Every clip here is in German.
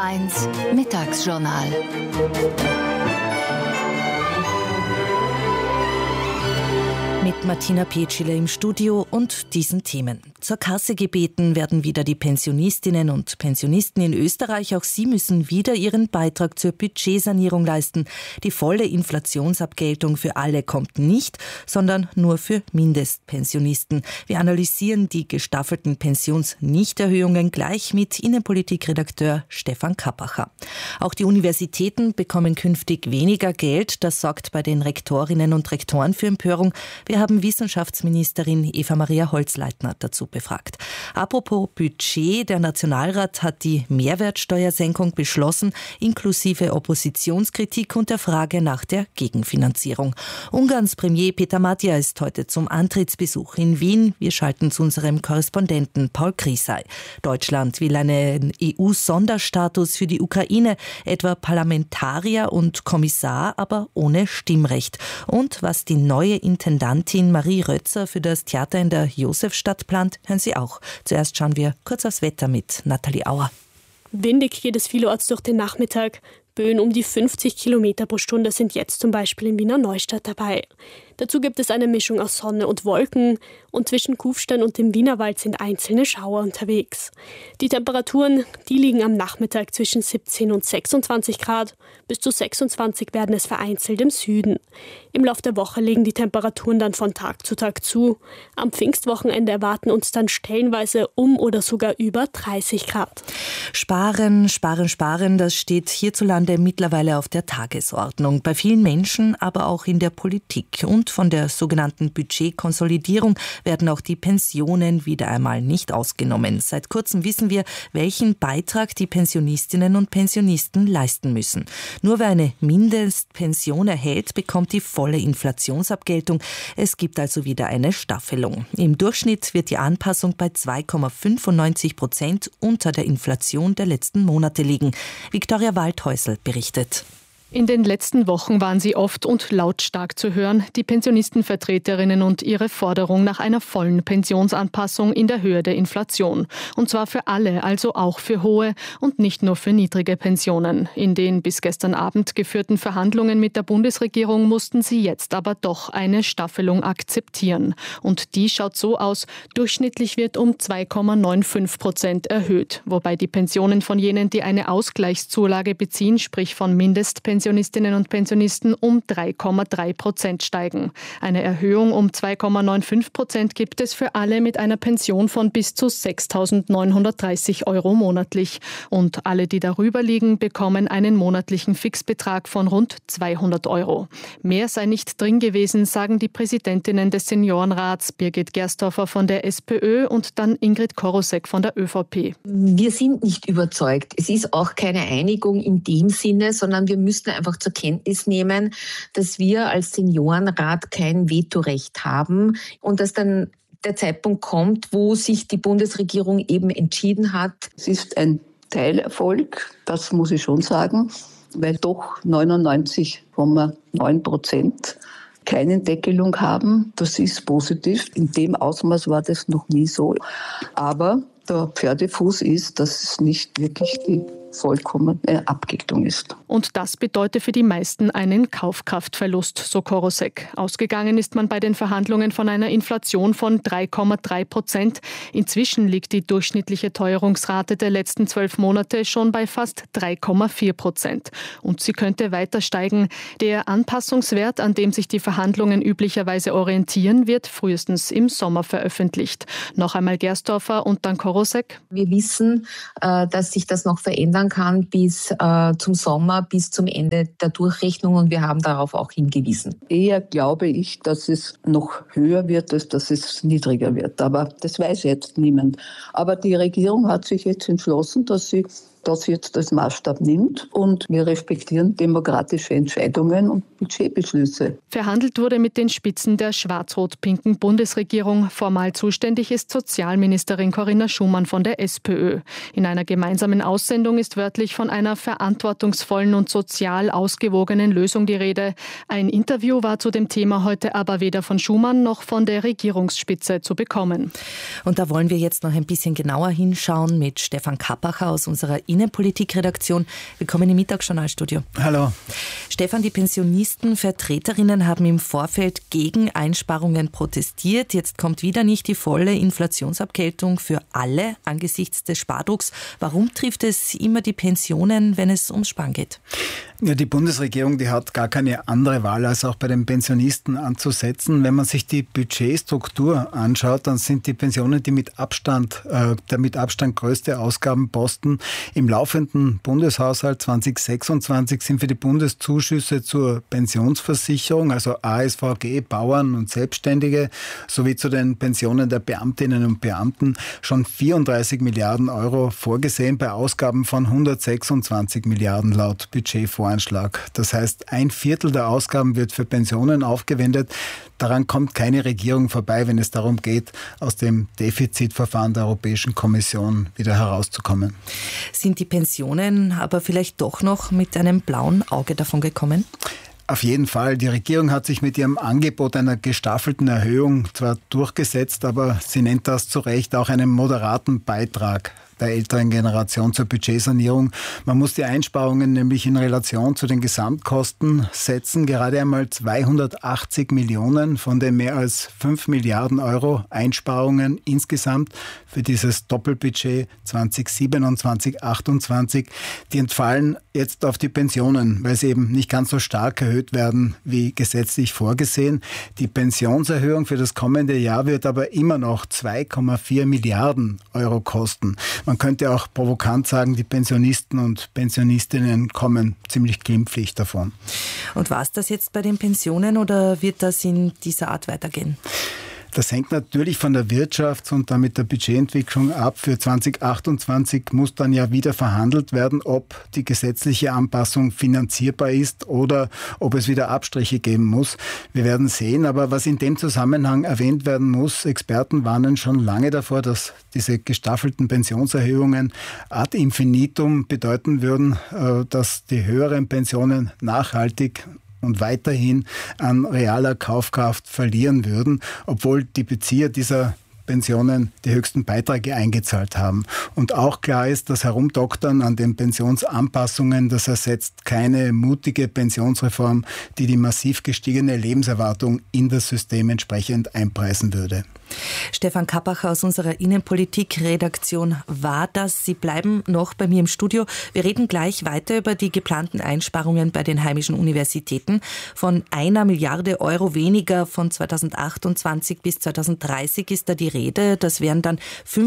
SWR1 Mittagsjournal. Mit Martina Petschile im Studio und diesen Themen. Zur Kasse gebeten werden wieder die Pensionistinnen und Pensionisten in Österreich. Auch sie müssen wieder ihren Beitrag zur Budgetsanierung leisten. Die volle Inflationsabgeltung für alle kommt nicht, sondern nur für Mindestpensionisten. Wir analysieren die gestaffelten Pensionsnichterhöhungen gleich mit Innenpolitikredakteur Stefan Kappacher. Auch die Universitäten bekommen künftig weniger Geld. Das sorgt bei den Rektorinnen und Rektoren für Empörung. Wir haben Wissenschaftsministerin Eva-Maria Holzleitner dazu befragt. Apropos Budget, der Nationalrat hat die Mehrwertsteuersenkung beschlossen, inklusive Oppositionskritik und der Frage nach der Gegenfinanzierung. Ungarns Premier Peter Matja ist heute zum Antrittsbesuch in Wien. Wir schalten zu unserem Korrespondenten Paul Krisay. Deutschland will einen EU-Sonderstatus für die Ukraine, etwa Parlamentarier und Kommissar, aber ohne Stimmrecht. Und was die neue Intendantin Marie Rötzer für das Theater in der Josefstadt plant, hören Sie auch. Zuerst schauen wir kurz aufs Wetter mit Nathalie Auer. Windig geht es vielorts durch den Nachmittag. Böen um die 50 Kilometer pro Stunde sind jetzt zum Beispiel in Wiener Neustadt dabei. Dazu gibt es eine Mischung aus Sonne und Wolken und zwischen Kufstein und dem Wienerwald sind einzelne Schauer unterwegs. Die Temperaturen, die liegen am Nachmittag zwischen 17 und 26 Grad. Bis zu 26 werden es vereinzelt im Süden. Im Laufe der Woche legen die Temperaturen dann von Tag zu Tag zu. Am Pfingstwochenende erwarten uns dann stellenweise um oder sogar über 30 Grad. Sparen, sparen, sparen, das steht hierzulande mittlerweile auf der Tagesordnung. Bei vielen Menschen, aber auch in der Politik. Und von der sogenannten Budgetkonsolidierung werden auch die Pensionen wieder einmal nicht ausgenommen. Seit kurzem wissen wir, welchen Beitrag die Pensionistinnen und Pensionisten leisten müssen. Nur wer eine Mindestpension erhält, bekommt die volle Inflationsabgeltung. Es gibt also wieder eine Staffelung. Im Durchschnitt wird die Anpassung bei 2,95% unter der Inflation der letzten Monate liegen. Viktoria Waldhäusl berichtet. In den letzten Wochen waren sie oft und lautstark zu hören, die Pensionistenvertreterinnen und ihre Forderung nach einer vollen Pensionsanpassung in der Höhe der Inflation. Und zwar für alle, also auch für hohe und nicht nur für niedrige Pensionen. In den bis gestern Abend geführten Verhandlungen mit der Bundesregierung mussten sie jetzt aber doch eine Staffelung akzeptieren. Und die schaut so aus, durchschnittlich wird um 2,95% erhöht, wobei die Pensionen von jenen, die eine Ausgleichszulage beziehen, sprich von Mindestpensionistinnen und Pensionisten um 3,3% steigen. Eine Erhöhung um 2,95% gibt es für alle mit einer Pension von bis zu 6.930 € monatlich. Und alle, die darüber liegen, bekommen einen monatlichen Fixbetrag von rund 200 €. Mehr sei nicht drin gewesen, sagen die Präsidentinnen des Seniorenrats Birgit Gerstorfer von der SPÖ und dann Ingrid Korosek von der ÖVP. Wir sind nicht überzeugt. Es ist auch keine Einigung in dem Sinne, sondern wir müssen einfach zur Kenntnis nehmen, dass wir als Seniorenrat kein Vetorecht haben und dass dann der Zeitpunkt kommt, wo sich die Bundesregierung eben entschieden hat. Es ist ein Teilerfolg, das muss ich schon sagen, weil doch 99,9% keine Deckelung haben. Das ist positiv. In dem Ausmaß war das noch nie so. Aber der Pferdefuß ist, dass es nicht wirklich die vollkommene Abgeltung ist. Und das bedeutet für die meisten einen Kaufkraftverlust, so Korosek. Ausgegangen ist man bei den Verhandlungen von einer Inflation von 3,3%. Inzwischen liegt die durchschnittliche Teuerungsrate der letzten 12 Monate schon bei fast 3,4%. Und sie könnte weiter steigen. Der Anpassungswert, an dem sich die Verhandlungen üblicherweise orientieren, wird frühestens im Sommer veröffentlicht. Noch einmal Gerstorfer und dann Korosek. Wir wissen, dass sich das noch verändern kann bis zum Sommer, bis zum Ende der Durchrechnung und wir haben darauf auch hingewiesen. Eher glaube ich, dass es noch höher wird, als dass es niedriger wird. Aber das weiß jetzt niemand. Aber die Regierung hat sich jetzt entschlossen, dass sie das jetzt als Maßstab nimmt und wir respektieren demokratische Entscheidungen und Budgetbeschlüsse. Verhandelt wurde mit den Spitzen der schwarz-rot-pinken Bundesregierung. Formal zuständig ist Sozialministerin Corinna Schumann von der SPÖ. In einer gemeinsamen Aussendung ist wörtlich von einer verantwortungsvollen und sozial ausgewogenen Lösung die Rede. Ein Interview war zu dem Thema heute aber weder von Schumann noch von der Regierungsspitze zu bekommen. Und da wollen wir jetzt noch ein bisschen genauer hinschauen mit Stefan Kappacher aus unserer Innenpolitikredaktion. Willkommen im Mittagsjournalstudio. Hallo. Stefan, die Pensionistenvertreterinnen haben im Vorfeld gegen Einsparungen protestiert. Jetzt kommt wieder nicht die volle Inflationsabgeltung für alle angesichts des Spardrucks. Warum trifft es immer die Pensionen, wenn es ums Sparen geht? Ja, die Bundesregierung, die hat gar keine andere Wahl, als auch bei den Pensionisten anzusetzen. Wenn man sich die Budgetstruktur anschaut, dann sind die Pensionen der mit Abstand größte Ausgabenposten. Im laufenden Bundeshaushalt 2026 sind für die Bundeszuschüsse zur Pensionsversicherung, also ASVG, Bauern und Selbstständige, sowie zu den Pensionen der Beamtinnen und Beamten schon 34 Milliarden Euro vorgesehen bei Ausgaben von 126 Milliarden laut Budgetvoranschlag. Das heißt, 1/4 der Ausgaben wird für Pensionen aufgewendet. Daran kommt keine Regierung vorbei, wenn es darum geht, aus dem Defizitverfahren der Europäischen Kommission wieder herauszukommen. Sind die Pensionen aber vielleicht doch noch mit einem blauen Auge davon gekommen? Auf jeden Fall. Die Regierung hat sich mit ihrem Angebot einer gestaffelten Erhöhung zwar durchgesetzt, aber sie nennt das zu Recht auch einen moderaten Beitrag der älteren Generation zur Budgetsanierung. Man muss die Einsparungen nämlich in Relation zu den Gesamtkosten setzen. Gerade einmal 280 Millionen von den mehr als 5 Milliarden Euro Einsparungen insgesamt für dieses Doppelbudget 2027, 2028, die entfallen jetzt auf die Pensionen, weil sie eben nicht ganz so stark erhöht werden wie gesetzlich vorgesehen. Die Pensionserhöhung für das kommende Jahr wird aber immer noch 2,4 Milliarden Euro kosten. Man könnte auch provokant sagen, die Pensionisten und Pensionistinnen kommen ziemlich glimpflich davon. Und war es das jetzt bei den Pensionen oder wird das in dieser Art weitergehen? Das hängt natürlich von der Wirtschafts- und damit der Budgetentwicklung ab. Für 2028 muss dann ja wieder verhandelt werden, ob die gesetzliche Anpassung finanzierbar ist oder ob es wieder Abstriche geben muss. Wir werden sehen, aber was in dem Zusammenhang erwähnt werden muss, Experten warnen schon lange davor, dass diese gestaffelten Pensionserhöhungen ad infinitum bedeuten würden, dass die höheren Pensionen nachhaltig und weiterhin an realer Kaufkraft verlieren würden, obwohl die Bezieher dieser Pensionen die höchsten Beiträge eingezahlt haben. Und auch klar ist, das Herumdoktern an den Pensionsanpassungen, das ersetzt keine mutige Pensionsreform, die die massiv gestiegene Lebenserwartung in das System entsprechend einpreisen würde. Stefan Kappacher aus unserer Innenpolitik-Redaktion war das. Sie bleiben noch bei mir im Studio. Wir reden gleich weiter über die geplanten Einsparungen bei den heimischen Universitäten. Von 1 Milliarde Euro weniger von 2028 bis 2030 ist da die Rede. Das wären dann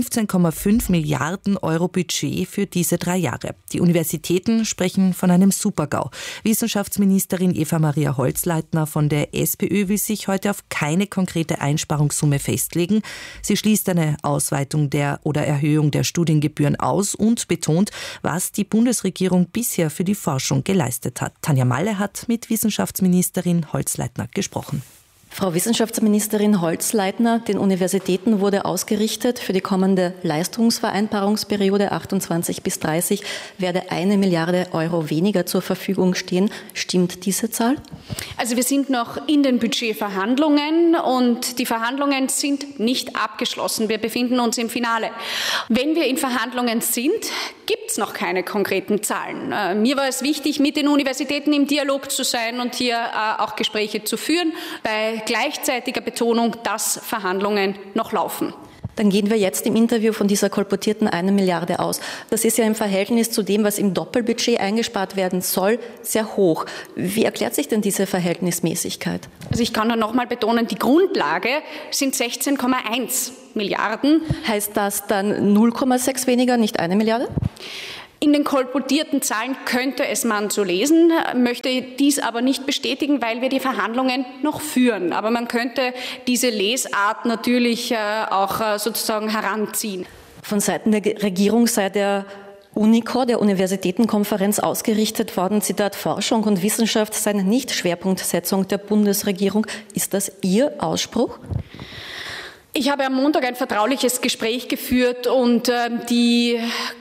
15,5 Milliarden Euro Budget für diese 3 Jahre. Die Universitäten sprechen von einem Super-GAU. Wissenschaftsministerin Eva-Maria Holzleitner von der SPÖ will sich heute auf keine konkrete Einsparungssumme festlegen. Sie schließt eine Ausweitung oder Erhöhung der Studiengebühren aus und betont, was die Bundesregierung bisher für die Forschung geleistet hat. Tanja Malle hat mit Wissenschaftsministerin Holzleitner gesprochen. Frau Wissenschaftsministerin Holzleitner, den Universitäten wurde ausgerichtet, für die kommende Leistungsvereinbarungsperiode 28 bis 30 werde 1 Milliarde Euro weniger zur Verfügung stehen. Stimmt diese Zahl? Also wir sind noch in den Budgetverhandlungen und die Verhandlungen sind nicht abgeschlossen. Wir befinden uns im Finale. Wenn wir in Verhandlungen sind, gibt es noch keine konkreten Zahlen. Mir war es wichtig, mit den Universitäten im Dialog zu sein und hier auch Gespräche zu führen, bei gleichzeitiger Betonung, dass Verhandlungen noch laufen. Dann gehen wir jetzt im Interview von dieser kolportierten 1 Milliarde aus. Das ist ja im Verhältnis zu dem, was im Doppelbudget eingespart werden soll, sehr hoch. Wie erklärt sich denn diese Verhältnismäßigkeit? Also ich kann da nochmal betonen, die Grundlage sind 16,1 Milliarden. Heißt das dann 0,6 weniger, nicht 1 Milliarde? In den kolportierten Zahlen könnte es man so lesen, möchte dies aber nicht bestätigen, weil wir die Verhandlungen noch führen. Aber man könnte diese Lesart natürlich auch sozusagen heranziehen. Von Seiten der Regierung sei der UNICO, der Universitätenkonferenz, ausgerichtet worden, Zitat, Forschung und Wissenschaft seien nicht Schwerpunktsetzung der Bundesregierung. Ist das Ihr Ausspruch? Ich habe am Montag ein vertrauliches Gespräch geführt und die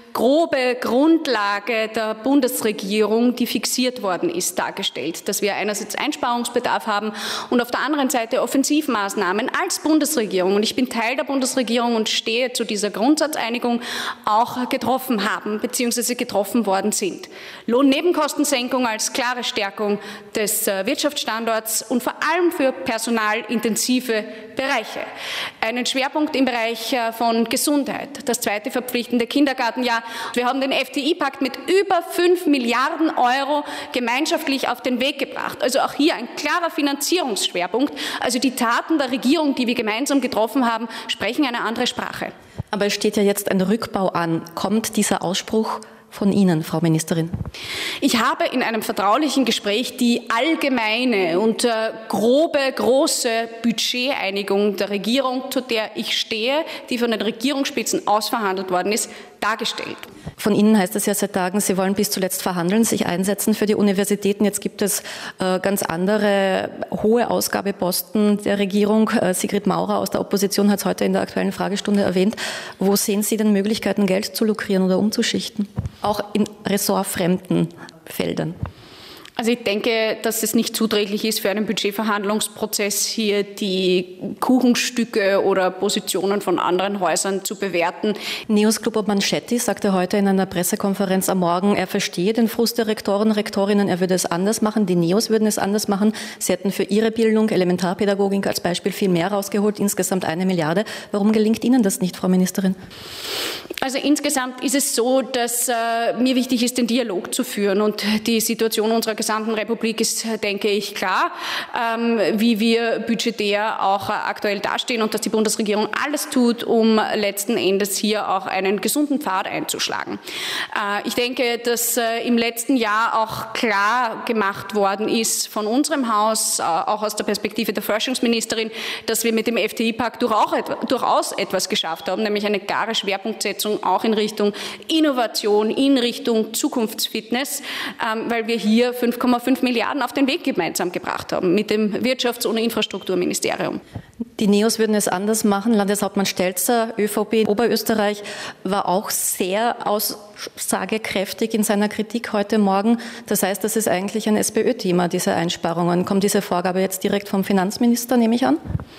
grobe Grundlage der Bundesregierung, die fixiert worden ist, dargestellt, dass wir einerseits Einsparungsbedarf haben und auf der anderen Seite Offensivmaßnahmen als Bundesregierung, und ich bin Teil der Bundesregierung und stehe zu dieser Grundsatzeinigung, auch getroffen haben bzw. getroffen worden sind. Lohnnebenkostensenkung als klare Stärkung des Wirtschaftsstandorts und vor allem für personalintensive Bereiche. Einen Schwerpunkt im Bereich von Gesundheit, das zweite verpflichtende Kindergartenjahr. Wir haben den FDI-Pakt mit über 5 Milliarden Euro gemeinschaftlich auf den Weg gebracht. Also auch hier ein klarer Finanzierungsschwerpunkt. Also die Taten der Regierung, die wir gemeinsam getroffen haben, sprechen eine andere Sprache. Aber es steht ja jetzt ein Rückbau an. Kommt dieser Ausspruch von Ihnen, Frau Ministerin? Ich habe in einem vertraulichen Gespräch die allgemeine und große Budgeteinigung der Regierung, zu der ich stehe, die von den Regierungsspitzen ausverhandelt worden ist, dargestellt. Von Ihnen heißt es ja seit Tagen, Sie wollen bis zuletzt verhandeln, sich einsetzen für die Universitäten. Jetzt gibt es ganz andere hohe Ausgabeposten der Regierung. Sigrid Maurer aus der Opposition hat es heute in der Aktuellen Fragestunde erwähnt. Wo sehen Sie denn Möglichkeiten, Geld zu lukrieren oder umzuschichten? Auch in ressortfremden Feldern. Also ich denke, dass es nicht zuträglich ist für einen Budgetverhandlungsprozess, hier die Kuchenstücke oder Positionen von anderen Häusern zu bewerten. NEOS-Club Manschetti sagte heute in einer Pressekonferenz am Morgen, er verstehe den Frust der Rektoren, Rektorinnen, er würde es anders machen, die NEOS würden es anders machen. Sie hätten für ihre Bildung, Elementarpädagogik als Beispiel, viel mehr rausgeholt, insgesamt 1 Milliarde. Warum gelingt Ihnen das nicht, Frau Ministerin? Also insgesamt ist es so, dass mir wichtig ist, den Dialog zu führen, und die Situation unserer gesamten Republik ist, denke ich, klar, wie wir budgetär auch aktuell dastehen und dass die Bundesregierung alles tut, um letzten Endes hier auch einen gesunden Pfad einzuschlagen. Ich denke, dass im letzten Jahr auch klar gemacht worden ist von unserem Haus, auch aus der Perspektive der Forschungsministerin, dass wir mit dem FDI-Pakt durchaus etwas geschafft haben, nämlich eine klare Schwerpunktsetzung auch in Richtung Innovation, in Richtung Zukunftsfitness, weil wir hier 5,5 Milliarden auf den Weg gemeinsam gebracht haben mit dem Wirtschafts- und Infrastrukturministerium. Die NEOS würden es anders machen. Landeshauptmann Stelzer, ÖVP Oberösterreich, war auch sehr aussagekräftig in seiner Kritik heute Morgen. Das heißt, das ist eigentlich ein SPÖ-Thema, diese Einsparungen. Kommt diese Vorgabe jetzt direkt vom Finanzminister, nehme ich an?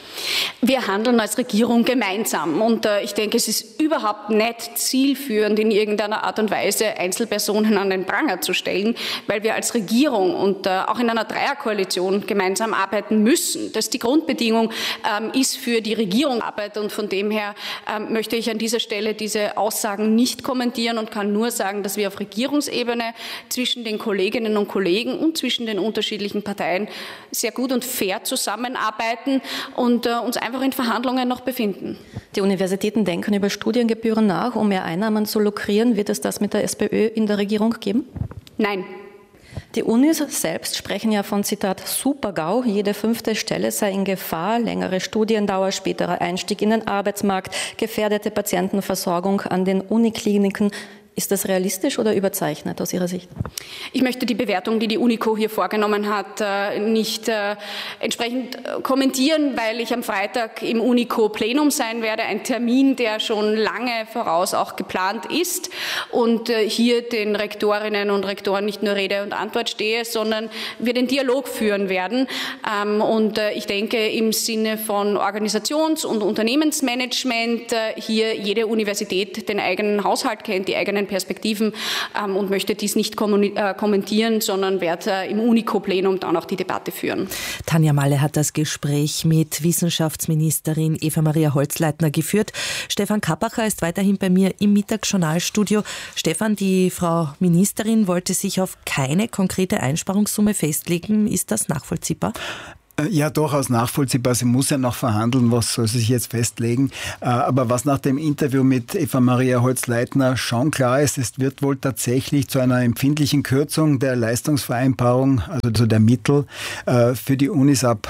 Wir handeln als Regierung gemeinsam, und ich denke, es ist überhaupt nicht zielführend, in irgendeiner Art und Weise Einzelpersonen an den Pranger zu stellen, weil wir als Regierung und auch in einer Dreierkoalition gemeinsam arbeiten müssen. Das ist die Grundbedingung, ist für die Regierung Arbeit, und von dem her möchte ich an dieser Stelle diese Aussagen nicht kommentieren und kann nur sagen, dass wir auf Regierungsebene zwischen den Kolleginnen und Kollegen und zwischen den unterschiedlichen Parteien sehr gut und fair zusammenarbeiten und uns einfach in Verhandlungen noch befinden. Die Universitäten denken über Studiengebühren nach, um mehr Einnahmen zu lukrieren. Wird es das mit der SPÖ in der Regierung geben? Nein. Die Unis selbst sprechen ja von, Zitat, Super-GAU. Jede 5. Stelle sei in Gefahr. Längere Studiendauer, späterer Einstieg in den Arbeitsmarkt, gefährdete Patientenversorgung an den Unikliniken. Ist das realistisch oder überzeichnet aus Ihrer Sicht? Ich möchte die Bewertung, die die UNICO hier vorgenommen hat, nicht entsprechend kommentieren, weil ich am Freitag im UNICO-Plenum sein werde. Ein Termin, der schon lange voraus auch geplant ist, und hier den Rektorinnen und Rektoren nicht nur Rede und Antwort stehe, sondern wir den Dialog führen werden. Und ich denke, im Sinne von Organisations- und Unternehmensmanagement hier jede Universität den eigenen Haushalt kennt, die eigenen Perspektiven, und möchte dies nicht kommentieren, sondern werde im UNICO-Plenum dann auch die Debatte führen. Tanja Malle hat das Gespräch mit Wissenschaftsministerin Eva-Maria Holzleitner geführt. Stefan Kappacher ist weiterhin bei mir im Mittagsjournalstudio. Stefan, die Frau Ministerin wollte sich auf keine konkrete Einsparungssumme festlegen. Ist das nachvollziehbar? Ja, durchaus nachvollziehbar. Sie muss ja noch verhandeln, was soll sie sich jetzt festlegen. Aber was nach dem Interview mit Eva-Maria Holzleitner schon klar ist, es wird wohl tatsächlich zu einer empfindlichen Kürzung der Leistungsvereinbarung, also zu der Mittel für die Unis ab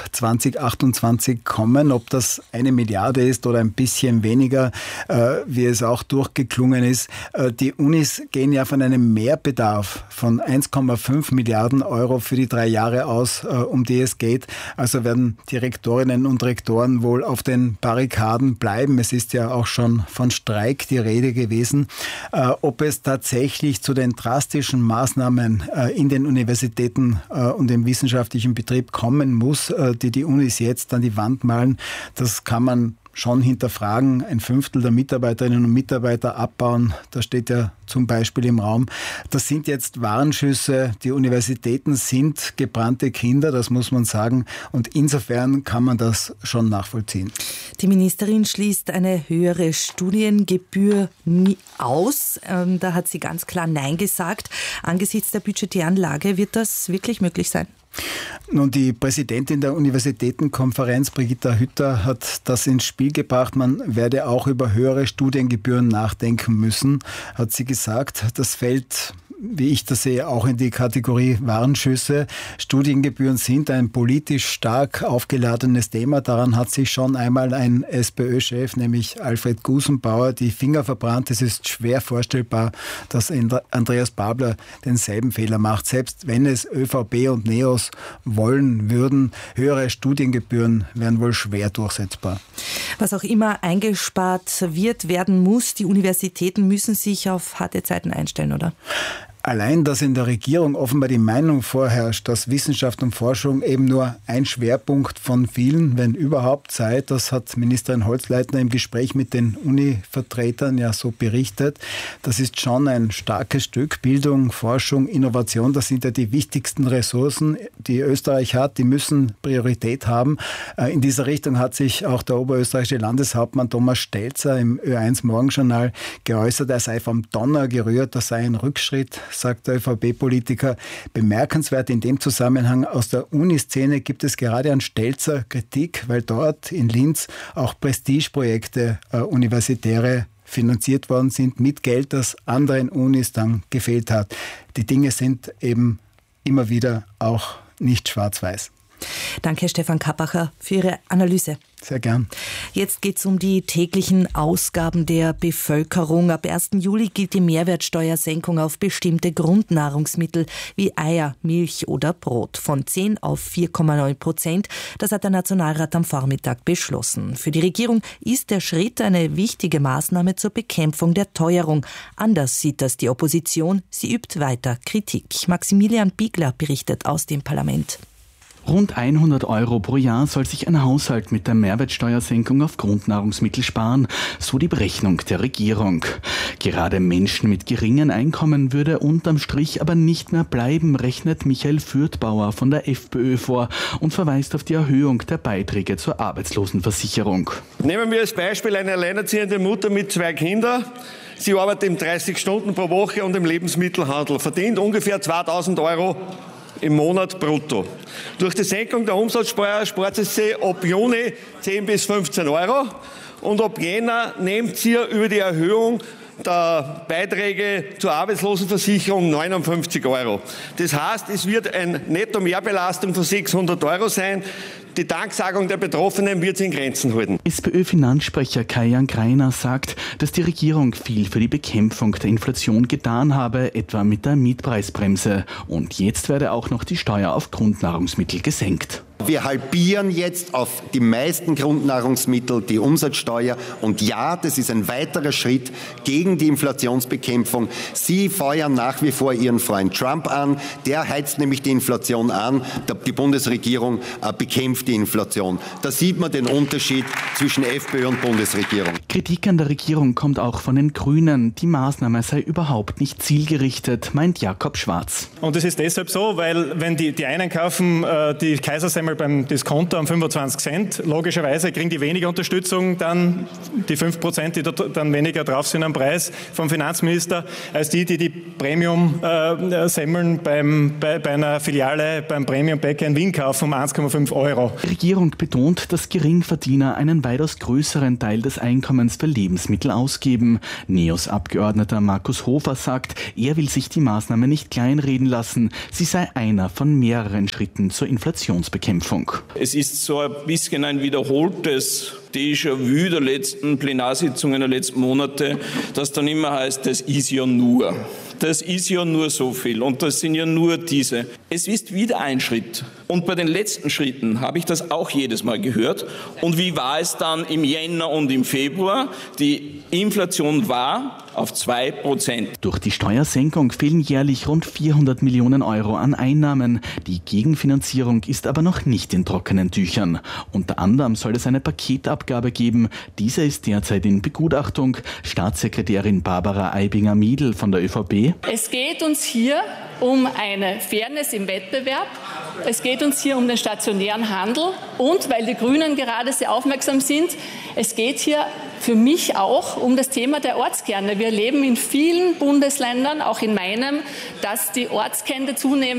2028 kommen. Ob das 1 Milliarde ist oder ein bisschen weniger, wie es auch durchgeklungen ist. Die Unis gehen ja von einem Mehrbedarf von 1,5 Milliarden Euro für die 3 Jahre aus, um die es geht. Also werden die Rektorinnen und Rektoren wohl auf den Barrikaden bleiben. Es ist ja auch schon von Streik die Rede gewesen. Ob es tatsächlich zu den drastischen Maßnahmen in den Universitäten und im wissenschaftlichen Betrieb kommen muss, die Unis jetzt an die Wand malen, das kann man schon hinterfragen. 1/5 der Mitarbeiterinnen und Mitarbeiter abbauen, das steht ja zum Beispiel im Raum. Das sind jetzt Warnschüsse. Die Universitäten sind gebrannte Kinder, das muss man sagen. Und insofern kann man das schon nachvollziehen. Die Ministerin schließt eine höhere Studiengebühr nie aus. Da hat sie ganz klar Nein gesagt. Angesichts der budgetären Lage wird das wirklich möglich sein? Nun, die Präsidentin der Universitätenkonferenz, Brigitta Hütter, hat das ins Spiel gebracht. Man werde auch über höhere Studiengebühren nachdenken müssen, hat sie gesagt. Das fällt, wie ich das sehe, auch in die Kategorie Warnschüsse. Studiengebühren sind ein politisch stark aufgeladenes Thema. Daran hat sich schon einmal ein SPÖ-Chef, nämlich Alfred Gusenbauer, die Finger verbrannt. Es ist schwer vorstellbar, dass Andreas Babler denselben Fehler macht. Selbst wenn es ÖVP und NEOS wollen würden, höhere Studiengebühren wären wohl schwer durchsetzbar. Was auch immer eingespart werden muss, die Universitäten müssen sich auf harte Zeiten einstellen, oder? Allein, dass in der Regierung offenbar die Meinung vorherrscht, dass Wissenschaft und Forschung eben nur ein Schwerpunkt von vielen, wenn überhaupt sei, das hat Ministerin Holzleitner im Gespräch mit den Uni-Vertretern ja so berichtet. Das ist schon ein starkes Stück. Bildung, Forschung, Innovation, das sind ja die wichtigsten Ressourcen, die Österreich hat. Die müssen Priorität haben. In dieser Richtung hat sich auch der oberösterreichische Landeshauptmann Thomas Stelzer im Ö1 Morgenjournal geäußert. Er sei vom Donner gerührt, das sei ein Rückschritt, sagt der ÖVP-Politiker. Bemerkenswert in dem Zusammenhang, aus der Uniszene gibt es gerade an Stelzer Kritik, weil dort in Linz auch Prestigeprojekte universitäre finanziert worden sind mit Geld, das anderen Unis dann gefehlt hat. Die Dinge sind eben immer wieder auch nicht schwarz-weiß. Danke, Stefan Kappacher, für Ihre Analyse. Sehr gern. Jetzt geht es um die täglichen Ausgaben der Bevölkerung. Ab 1. Juli gilt die Mehrwertsteuersenkung auf bestimmte Grundnahrungsmittel wie Eier, Milch oder Brot von 10 auf 4,9%. Das hat der Nationalrat am Vormittag beschlossen. Für die Regierung ist der Schritt eine wichtige Maßnahme zur Bekämpfung der Teuerung. Anders sieht das die Opposition. Sie übt weiter Kritik. Maximilian Biegler berichtet aus dem Parlament. Rund 100 € pro Jahr soll sich ein Haushalt mit der Mehrwertsteuersenkung auf Grundnahrungsmittel sparen, so die Berechnung der Regierung. Gerade Menschen mit geringen Einkommen würde unterm Strich aber nicht mehr bleiben, rechnet Michael Fürthbauer von der FPÖ vor und verweist auf die Erhöhung der Beiträge zur Arbeitslosenversicherung. Nehmen wir als Beispiel eine alleinerziehende Mutter mit 2 Kindern. Sie arbeitet 30 Stunden pro Woche und im Lebensmittelhandel, verdient ungefähr 2.000 € im Monat brutto. Durch die Senkung der Umsatzsteuer spart sie ab Juni 10 bis 15 € und ab Jänner nimmt sie über die Erhöhung der Beiträge zur Arbeitslosenversicherung 59 €. Das heißt, es wird eine Netto-Mehrbelastung von 600 € sein. Die Danksagung der Betroffenen wird sich in Grenzen halten. SPÖ-Finanzsprecher Kai-Jan Greiner sagt, dass die Regierung viel für die Bekämpfung der Inflation getan habe, etwa mit der Mietpreisbremse. Und jetzt werde auch noch die Steuer auf Grundnahrungsmittel gesenkt. Wir halbieren jetzt auf die meisten Grundnahrungsmittel die Umsatzsteuer. Und ja, das ist ein weiterer Schritt gegen die Inflationsbekämpfung. Sie feuern nach wie vor Ihren Freund Trump an. Der heizt nämlich die Inflation an. Die Bundesregierung bekämpft die Inflation. Da sieht man den Unterschied zwischen FPÖ und Bundesregierung. Kritik an der Regierung kommt auch von den Grünen. Die Maßnahme sei überhaupt nicht zielgerichtet, meint Jakob Schwarz. Und das ist deshalb so, weil wenn die einen kaufen die Kaisersemmel beim Discounter um 25 Cent, logischerweise kriegen die weniger Unterstützung, dann die 5%, die dann weniger drauf sind am Preis vom Finanzminister, als die Premium-Semmeln bei einer Filiale beim Premium-Bäcker in Wien kaufen um 1,5 €. Die Regierung betont, dass Geringverdiener einen weitaus größeren Teil des Einkommens für Lebensmittel ausgeben. NEOS-Abgeordneter Markus Hofer sagt, er will sich die Maßnahme nicht kleinreden lassen. Sie sei einer von mehreren Schritten zur Inflationsbekämpfung. Es ist so ein bisschen ein wiederholtes Déjà-vu der letzten Plenarsitzungen der letzten Monate, das dann immer heißt, das ist ja nur. das ist ja nur so viel und das sind ja nur diese. Es ist wieder ein Schritt. Und bei den letzten Schritten habe ich das auch jedes Mal gehört. Und wie war es dann im Jänner und im Februar? Die Inflation war auf 2%. Durch die Steuersenkung fehlen jährlich rund 400 Millionen Euro an Einnahmen. Die Gegenfinanzierung ist aber noch nicht in trockenen Tüchern. Unter anderem soll es eine Paketabgabe geben. Diese ist derzeit in Begutachtung. Staatssekretärin Barbara Aibinger-Miedl von der ÖVP. Es geht uns hier um eine Fairness im Wettbewerb. Es geht uns hier um den stationären Handel und, weil die Grünen gerade sehr aufmerksam sind, es geht hier für mich auch um das Thema der Ortskerne. Wir erleben in vielen Bundesländern, auch in meinem, dass die Ortskerne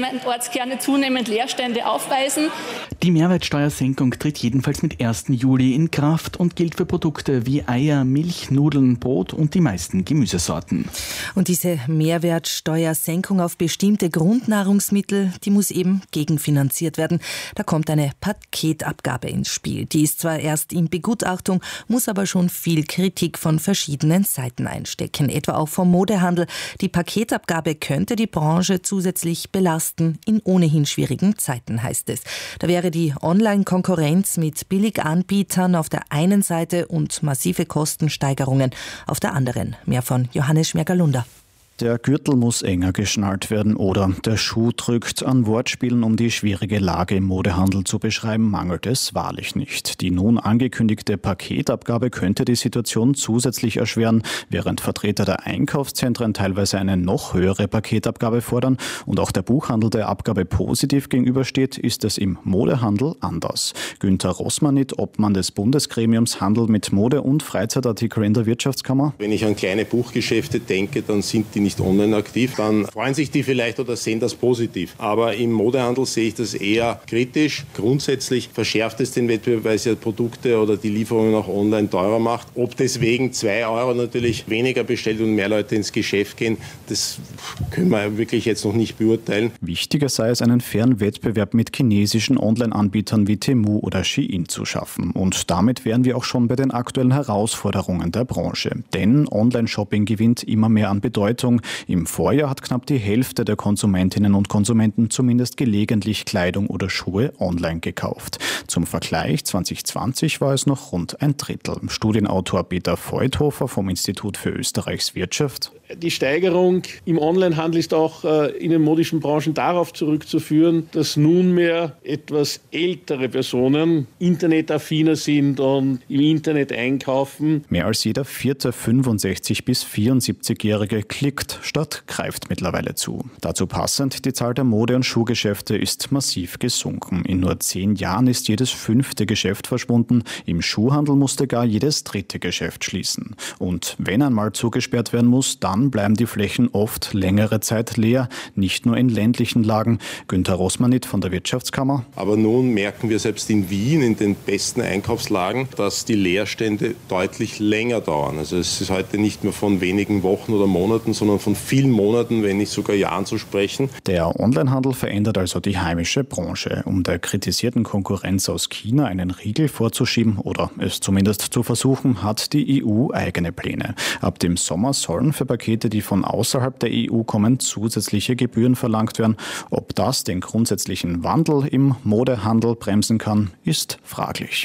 zunehmend Leerstände aufweisen. Die Mehrwertsteuersenkung tritt jedenfalls mit 1. Juli in Kraft und gilt für Produkte wie Eier, Milch, Nudeln, Brot und die meisten Gemüsesorten. Und diese Mehrwertsteuersenkung auf bestimmte Grundnahrungsmittel, die muss eben gegenfinanziert werden. Da kommt eine Paketabgabe ins Spiel. Die ist zwar erst in Begutachtung, muss aber schon viel Kritik von verschiedenen Seiten einstecken, etwa auch vom Modehandel. Die Paketabgabe könnte die Branche zusätzlich belasten, in ohnehin schwierigen Zeiten, heißt es. Da wäre die Online-Konkurrenz mit Billiganbietern auf der einen Seite und massive Kostensteigerungen auf der anderen. Mehr von Johannes Schmergalunder. Der Gürtel muss enger geschnallt werden oder der Schuh drückt. An Wortspielen, um die schwierige Lage im Modehandel zu beschreiben, mangelt es wahrlich nicht. Die nun angekündigte Paketabgabe könnte die Situation zusätzlich erschweren, während Vertreter der Einkaufszentren teilweise eine noch höhere Paketabgabe fordern und auch der Buchhandel der Abgabe positiv gegenübersteht, ist es im Modehandel anders. Günther Rossmanit, Obmann des Bundesgremiums Handel mit Mode- und Freizeitartikeln in der Wirtschaftskammer. Wenn ich an kleine Buchgeschäfte denke, dann sind die nicht online aktiv, dann freuen sich die vielleicht oder sehen das positiv. Aber im Modehandel sehe ich das eher kritisch. Grundsätzlich verschärft es den Wettbewerb, weil es ja Produkte oder die Lieferungen auch online teurer macht. Ob deswegen 2 Euro natürlich weniger bestellt und mehr Leute ins Geschäft gehen, das können wir wirklich jetzt noch nicht beurteilen. Wichtiger sei es, einen fairen Wettbewerb mit chinesischen Online-Anbietern wie Temu oder Shein zu schaffen. Und damit wären wir auch schon bei den aktuellen Herausforderungen der Branche. Denn Online-Shopping gewinnt immer mehr an Bedeutung. Im Vorjahr hat knapp die Hälfte der Konsumentinnen und Konsumenten zumindest gelegentlich Kleidung oder Schuhe online gekauft. Zum Vergleich, 2020 war es noch rund ein Drittel. Studienautor Peter Feuthofer vom Institut für Österreichs Wirtschaft. Die Steigerung im Onlinehandel ist auch in den modischen Branchen darauf zurückzuführen, dass nunmehr etwas ältere Personen internetaffiner sind und im Internet einkaufen. Mehr als jeder vierte 65- bis 74-Jährige klickt statt greift mittlerweile zu. Dazu passend, die Zahl der Mode- und Schuhgeschäfte ist massiv gesunken. In nur 10 Jahren ist jedes 5. Geschäft verschwunden. Im Schuhhandel musste gar jedes 3. Geschäft schließen. Und wenn einmal zugesperrt werden muss, dann bleiben die Flächen oft längere Zeit leer, nicht nur in ländlichen Lagen. Günther Rossmanit von der Wirtschaftskammer. Aber nun merken wir selbst in Wien, in den besten Einkaufslagen, dass die Leerstände deutlich länger dauern. Also es ist heute nicht mehr von wenigen Wochen oder Monaten, sondern von vielen Monaten, wenn nicht sogar Jahren zu sprechen. Der Onlinehandel verändert also die heimische Branche. Um der kritisierten Konkurrenz aus China einen Riegel vorzuschieben oder es zumindest zu versuchen, hat die EU eigene Pläne. Ab dem Sommer sollen für Pakete, die von außerhalb der EU kommen, zusätzliche Gebühren verlangt werden. Ob das den grundsätzlichen Wandel im Modehandel bremsen kann, ist fraglich.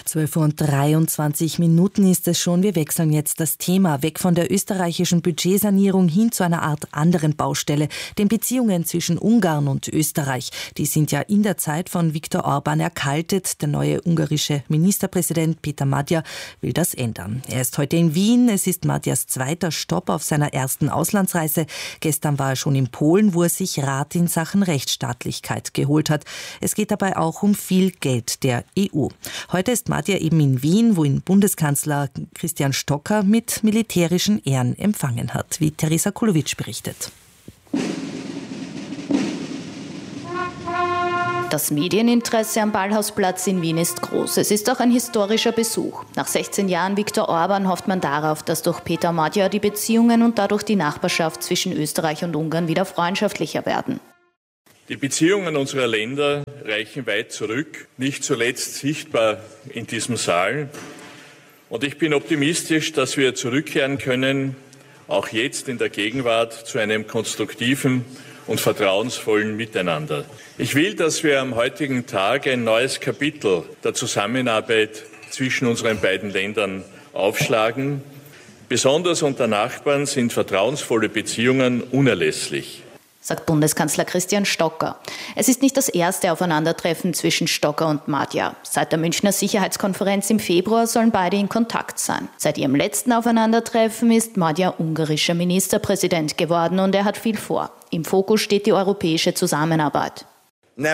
12:23 ist es schon. Wir wechseln jetzt das Thema weg von der österreichischen Budgetsanierung hin zu einer Art anderen Baustelle, den Beziehungen zwischen Ungarn und Österreich. Die sind ja in der Zeit von Viktor Orbán erkaltet. Der neue ungarische Ministerpräsident Peter Magyar will das ändern. Er ist heute in Wien. Es ist Magyars zweiter Stopp auf seiner ersten Auslandsreise. Gestern war er schon in Polen, wo er sich Rat in Sachen Rechtsstaatlichkeit geholt hat. Es geht dabei auch um viel Geld der EU. Heute ist Magyar eben in Wien, wo ihn Bundeskanzler Christian Stocker mit militärischen Ehren empfangen hat, wie Teresa Kulowitsch berichtet. Das Medieninteresse am Ballhausplatz in Wien ist groß. Es ist auch ein historischer Besuch. Nach 16 Jahren Viktor Orbán hofft man darauf, dass durch Peter Magyar die Beziehungen und dadurch die Nachbarschaft zwischen Österreich und Ungarn wieder freundschaftlicher werden. Die Beziehungen unserer Länder reichen weit zurück, nicht zuletzt sichtbar in diesem Saal. Und ich bin optimistisch, dass wir zurückkehren können auch jetzt in der Gegenwart zu einem konstruktiven und vertrauensvollen Miteinander. Ich will, dass wir am heutigen Tag ein neues Kapitel der Zusammenarbeit zwischen unseren beiden Ländern aufschlagen. Besonders unter Nachbarn sind vertrauensvolle Beziehungen unerlässlich, sagt Bundeskanzler Christian Stocker. Es ist nicht das erste Aufeinandertreffen zwischen Stocker und Madjar. Seit der Münchner Sicherheitskonferenz im Februar sollen beide in Kontakt sein. Seit ihrem letzten Aufeinandertreffen ist Madjar ungarischer Ministerpräsident geworden und er hat viel vor. Im Fokus steht die europäische Zusammenarbeit. Der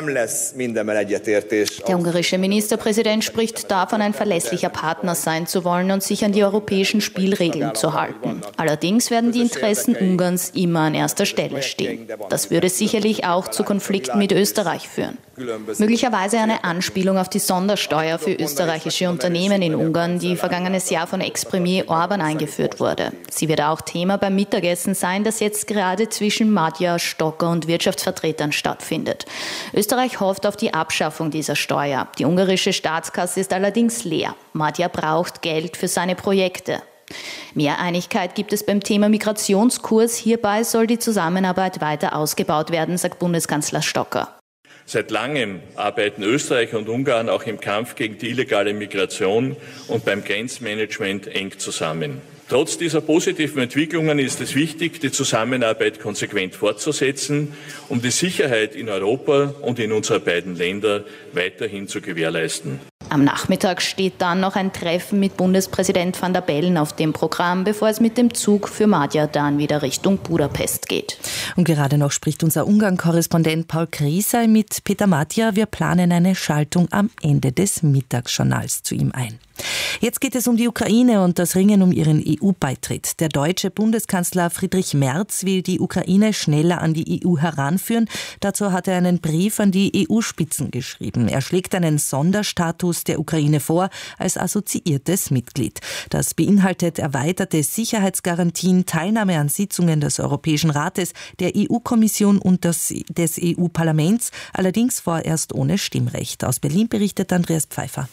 ungarische Ministerpräsident spricht davon, ein verlässlicher Partner sein zu wollen und sich an die europäischen Spielregeln zu halten. Allerdings werden die Interessen Ungarns immer an erster Stelle stehen. Das würde sicherlich auch zu Konflikten mit Österreich führen. Möglicherweise eine Anspielung auf die Sondersteuer für österreichische Unternehmen in Ungarn, die vergangenes Jahr von Ex-Premier Orban eingeführt wurde. Sie wird auch Thema beim Mittagessen sein, das jetzt gerade zwischen Madjar, Stocker und Wirtschaftsvertretern stattfindet. Österreich hofft auf die Abschaffung dieser Steuer. Die ungarische Staatskasse ist allerdings leer. Madjar braucht Geld für seine Projekte. Mehr Einigkeit gibt es beim Thema Migrationskurs. Hierbei soll die Zusammenarbeit weiter ausgebaut werden, sagt Bundeskanzler Stocker. Seit langem arbeiten Österreich und Ungarn auch im Kampf gegen die illegale Migration und beim Grenzmanagement eng zusammen. Trotz dieser positiven Entwicklungen ist es wichtig, die Zusammenarbeit konsequent fortzusetzen, um die Sicherheit in Europa und in unseren beiden Ländern weiterhin zu gewährleisten. Am Nachmittag steht dann noch ein Treffen mit Bundespräsident Van der Bellen auf dem Programm, bevor es mit dem Zug für Madjar dann wieder Richtung Budapest geht. Und gerade noch spricht unser Ungarn-Korrespondent Paul Kriesel mit Peter Madjar. Wir planen eine Schaltung am Ende des Mittagsjournals zu ihm ein. Jetzt geht es um die Ukraine und das Ringen um ihren EU-Beitritt. Der deutsche Bundeskanzler Friedrich Merz will die Ukraine schneller an die EU heranführen. Dazu hat er einen Brief an die EU-Spitzen geschrieben. Er schlägt einen Sonderstatus der Ukraine vor als assoziiertes Mitglied. Das beinhaltet erweiterte Sicherheitsgarantien, Teilnahme an Sitzungen des Europäischen Rates, der EU-Kommission und des EU-Parlaments, allerdings vorerst ohne Stimmrecht. Aus Berlin berichtet Andreas Pfeiffer.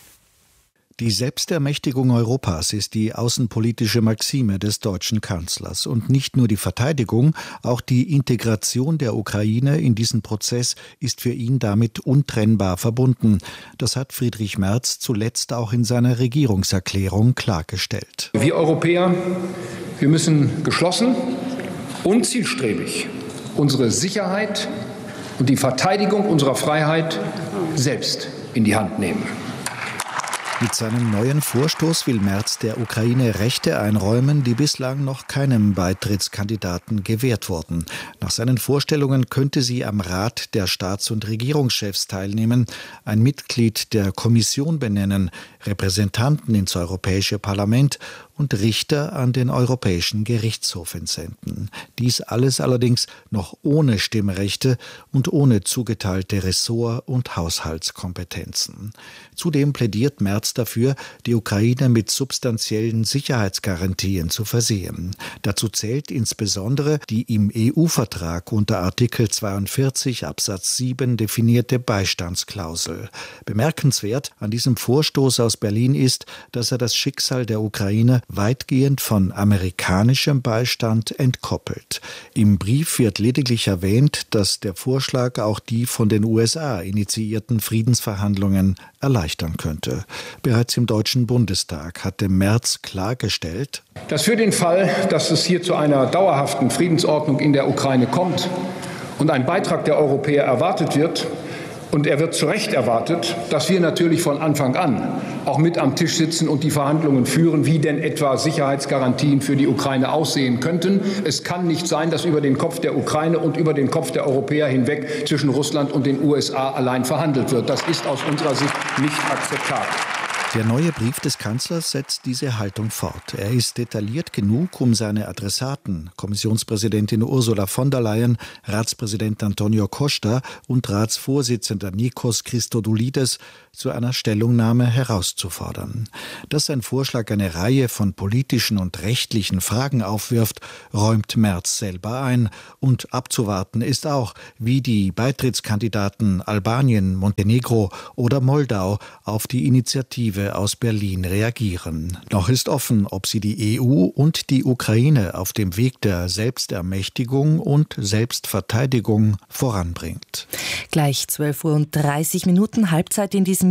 Die Selbstermächtigung Europas ist die außenpolitische Maxime des deutschen Kanzlers. Und nicht nur die Verteidigung, auch die Integration der Ukraine in diesen Prozess ist für ihn damit untrennbar verbunden. Das hat Friedrich Merz zuletzt auch in seiner Regierungserklärung klargestellt. Wir Europäer, wir müssen geschlossen und zielstrebig unsere Sicherheit und die Verteidigung unserer Freiheit selbst in die Hand nehmen. Mit seinem neuen Vorstoß will Merz der Ukraine Rechte einräumen, die bislang noch keinem Beitrittskandidaten gewährt wurden. Nach seinen Vorstellungen könnte sie am Rat der Staats- und Regierungschefs teilnehmen, ein Mitglied der Kommission benennen, Repräsentanten ins Europäische Parlament und Richter an den Europäischen Gerichtshof entsenden. Dies alles allerdings noch ohne Stimmrechte und ohne zugeteilte Ressort- und Haushaltskompetenzen. Zudem plädiert Merz dafür, die Ukraine mit substanziellen Sicherheitsgarantien zu versehen. Dazu zählt insbesondere die im EU-Vertrag unter Artikel 42 Absatz 7 definierte Beistandsklausel. Bemerkenswert an diesem Vorstoß aus Berlin ist, dass er das Schicksal der Ukraine weitgehend von amerikanischem Beistand entkoppelt. Im Brief wird lediglich erwähnt, dass der Vorschlag auch die von den USA initiierten Friedensverhandlungen erleichtern könnte. Bereits im Deutschen Bundestag hatte Merz klargestellt, dass für den Fall, dass es hier zu einer dauerhaften Friedensordnung in der Ukraine kommt und ein Beitrag der Europäer erwartet wird, und er wird zu Recht erwartet, dass wir natürlich von Anfang an auch mit am Tisch sitzen und die Verhandlungen führen, wie denn etwa Sicherheitsgarantien für die Ukraine aussehen könnten. Es kann nicht sein, dass über den Kopf der Ukraine und über den Kopf der Europäer hinweg zwischen Russland und den USA allein verhandelt wird. Das ist aus unserer Sicht nicht akzeptabel. Der neue Brief des Kanzlers setzt diese Haltung fort. Er ist detailliert genug, um seine Adressaten, Kommissionspräsidentin Ursula von der Leyen, Ratspräsident Antonio Costa und Ratsvorsitzender Nikos Christodoulidis zu einer Stellungnahme herauszufordern. Dass sein Vorschlag eine Reihe von politischen und rechtlichen Fragen aufwirft, räumt Merz selber ein. Und abzuwarten ist auch, wie die Beitrittskandidaten Albanien, Montenegro oder Moldau auf die Initiative Initiative aus Berlin reagieren. Noch ist offen, ob sie die EU und die Ukraine auf dem Weg der Selbstermächtigung und Selbstverteidigung voranbringt. Gleich 12:30 Uhr, Halbzeit in diesem